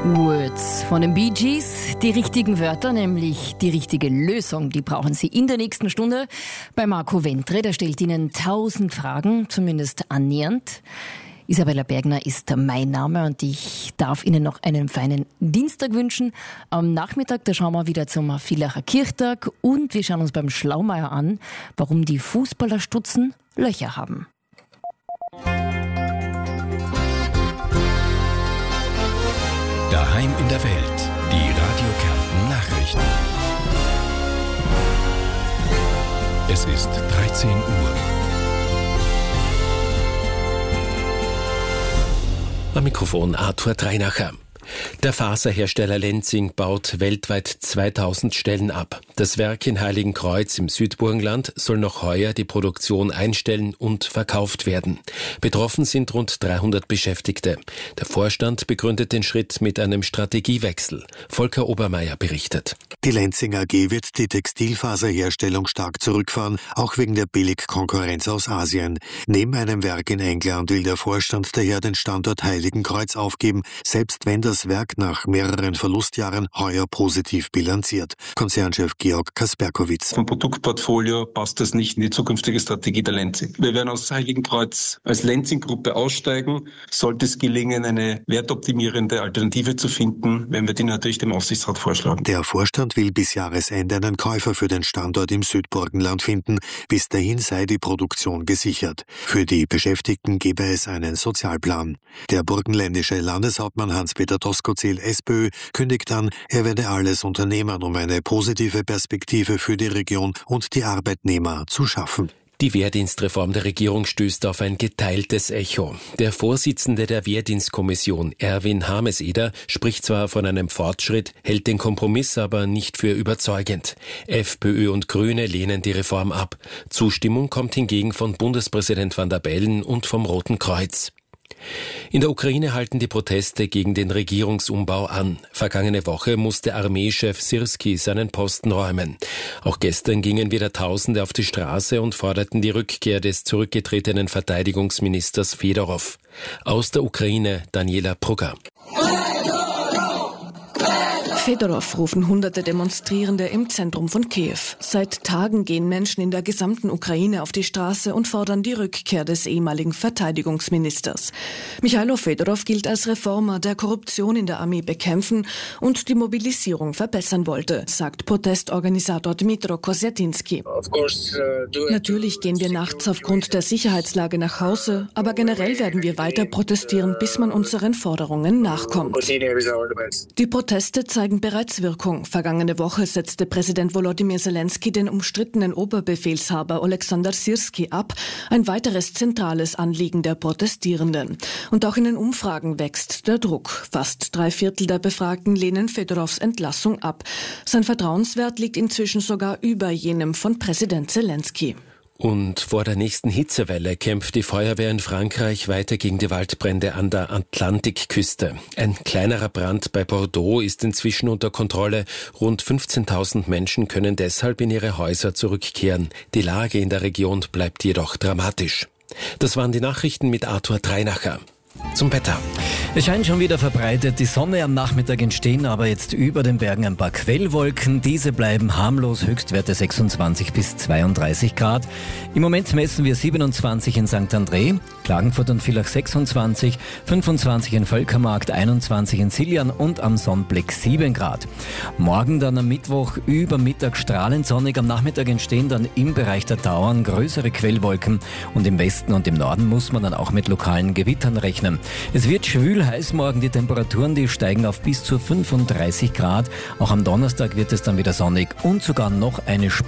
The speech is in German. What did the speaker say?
Words von den Bee Gees. Die richtigen Wörter, nämlich die richtige Lösung, die brauchen Sie in der nächsten Stunde bei Marco Ventre. Der stellt Ihnen 1000 Fragen, zumindest annähernd. Isabella Bergner ist mein Name und ich darf Ihnen noch einen feinen Dienstag wünschen. Am Nachmittag, da schauen wir wieder zum Villacher Kirchtag und wir schauen uns beim Schlaumeier an, warum die Fußballerstutzen Löcher haben. Daheim in der Welt, die Radio Kärnten Nachrichten. Es ist 13 Uhr. Am Mikrofon Arthur Dreinacher. Der Faserhersteller Lenzing baut weltweit 2000 Stellen ab. Das Werk in Heiligenkreuz im Südburgenland soll noch heuer die Produktion einstellen und verkauft werden. Betroffen sind rund 300 Beschäftigte. Der Vorstand begründet den Schritt mit einem Strategiewechsel. Volker Obermeier berichtet. Die Lenzing AG wird die Textilfaserherstellung stark zurückfahren, auch wegen der Billigkonkurrenz aus Asien. Neben einem Werk in England will der Vorstand daher den Standort Heiligenkreuz aufgeben, selbst wenn das Werk nach mehreren Verlustjahren heuer positiv bilanziert. Konzernchef Georg Kasperkowitz. Vom Produktportfolio passt das nicht in die zukünftige Strategie der Lenzing. Wir werden aus Heiligenkreuz als Lenzing-Gruppe aussteigen. Sollte es gelingen, eine wertoptimierende Alternative zu finden, werden wir die natürlich dem Aufsichtsrat vorschlagen. Der Vorstand will bis Jahresende einen Käufer für den Standort im Südburgenland finden. Bis dahin sei die Produktion gesichert. Für die Beschäftigten gebe es einen Sozialplan. Der burgenländische Landeshauptmann Hans-Peter Doskozil, SPÖ, kündigt an, er werde alles unternehmen, um eine positive Perspektive für die Region und die Arbeitnehmer zu schaffen. Die Wehrdienstreform der Regierung stößt auf ein geteiltes Echo. Der Vorsitzende der Wehrdienstkommission, Erwin Hameseder, spricht zwar von einem Fortschritt, hält den Kompromiss aber nicht für überzeugend. FPÖ und Grüne lehnen die Reform ab. Zustimmung kommt hingegen von Bundespräsident Van der Bellen und vom Roten Kreuz. In der Ukraine halten die Proteste gegen den Regierungsumbau an. Vergangene Woche musste Armeechef Syrski seinen Posten räumen. Auch gestern gingen wieder Tausende auf die Straße und forderten die Rückkehr des zurückgetretenen Verteidigungsministers Fedorow. Aus der Ukraine Daniela Prugger. Fedorow rufen hunderte Demonstrierende im Zentrum von Kiew. Seit Tagen gehen Menschen in der gesamten Ukraine auf die Straße und fordern die Rückkehr des ehemaligen Verteidigungsministers. Michailo Fedorow gilt als Reformer, der Korruption in der Armee bekämpfen und die Mobilisierung verbessern wollte, sagt Protestorganisator Dmytro Kosyatinski. Natürlich gehen wir nachts aufgrund der Sicherheitslage nach Hause, aber generell werden wir weiter protestieren, bis man unseren Forderungen nachkommt. Die Proteste zeigen bereits Wirkung. Vergangene Woche setzte Präsident Volodymyr Zelensky den umstrittenen Oberbefehlshaber Oleksandr Syrski ab, ein weiteres zentrales Anliegen der Protestierenden. Und auch in den Umfragen wächst der Druck. Fast 3/4 der Befragten lehnen Fedorows Entlassung ab. Sein Vertrauenswert liegt inzwischen sogar über jenem von Präsident Zelensky. Und vor der nächsten Hitzewelle kämpft die Feuerwehr in Frankreich weiter gegen die Waldbrände an der Atlantikküste. Ein kleinerer Brand bei Bordeaux ist inzwischen unter Kontrolle. Rund 15.000 Menschen können deshalb in ihre Häuser zurückkehren. Die Lage in der Region bleibt jedoch dramatisch. Das waren die Nachrichten mit Arthur Dreinacher. Zum Wetter. Es scheint schon wieder verbreitet die Sonne am Nachmittag entstehen, aber jetzt über den Bergen ein paar Quellwolken. Diese bleiben harmlos, Höchstwerte 26 bis 32 Grad. Im Moment messen wir 27 in St. André, Klagenfurt und Villach 26, 25 in Völkermarkt, 21 in Siljan und am Sonnblick 7 Grad. Morgen dann am Mittwoch über Mittag strahlend sonnig, am Nachmittag entstehen dann im Bereich der Tauern größere Quellwolken und im Westen und im Norden muss man dann auch mit lokalen Gewittern rechnen. Es wird schwül heiß morgen, die Temperaturen, die steigen auf bis zu 35 Grad. Auch am Donnerstag wird es dann wieder sonnig und sogar noch eine